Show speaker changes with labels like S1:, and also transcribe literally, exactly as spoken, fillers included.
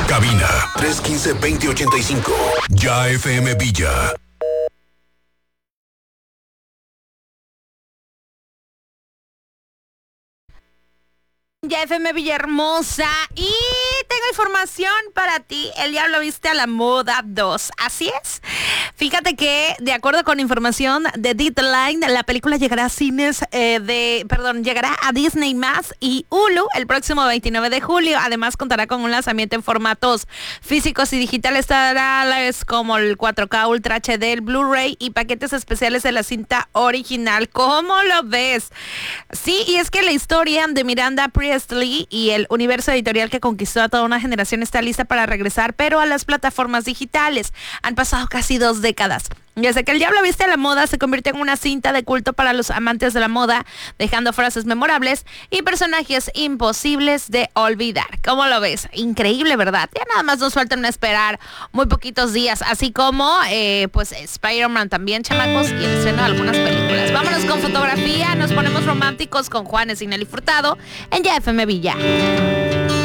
S1: Cabina tres uno cinco, dos cero ocho cinco. Ya F M Villa.
S2: Ya F M Villahermosa y tengo información para ti. El Diablo Viste a la Moda dos. Así es. Fíjate que, de acuerdo con información de Deadline, la película llegará a cines eh, de, perdón, llegará a Disney más y Hulu el próximo veintinueve de julio. Además, contará con un lanzamiento en formatos físicos y digitales tales como el cuatro K Ultra H D, el Blu-ray y paquetes especiales de la cinta original. ¿Cómo lo ves? Sí, y es que la historia de Miranda Priestley y el universo editorial que conquistó a toda una generación está lista para regresar, pero a las plataformas digitales. Han pasado casi dos décadas. Desde que El Diablo Viste a la Moda se convirtió en una cinta de culto para los amantes de la moda, dejando frases memorables y personajes imposibles de olvidar. ¿Cómo lo ves? Increíble, ¿verdad? Ya nada más nos faltan esperar muy poquitos días, así como eh, pues Spider-Man también, chamacos, y el estreno de algunas películas. Vámonos con fotografía, nos ponemos románticos con Juanes y Nelly Furtado en Ya F M Villa.